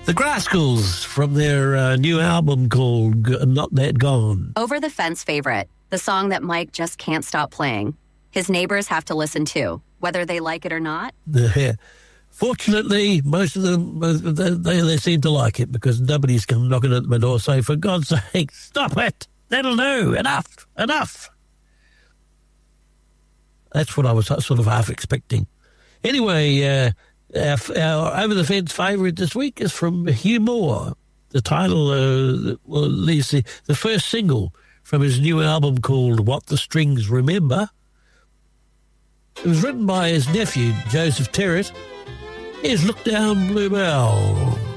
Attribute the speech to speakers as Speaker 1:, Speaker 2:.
Speaker 1: The Graskels from their new album called Not That Gone.
Speaker 2: Over the Fence favorite, the song that Mike just can't stop playing. His neighbors have to listen to, whether they like it or not.
Speaker 1: Fortunately, most of them, they seem to like it because nobody's come knocking at my door saying, for God's sake, stop it. That'll do. Enough. That's what I was sort of half expecting. Anyway, our Over the Fence favourite this week is from Hugh Moore. The title, at least the first single from his new album called What the Strings Remember. It was written by his nephew, Joseph Terrett. Here's Look Down Bluebell.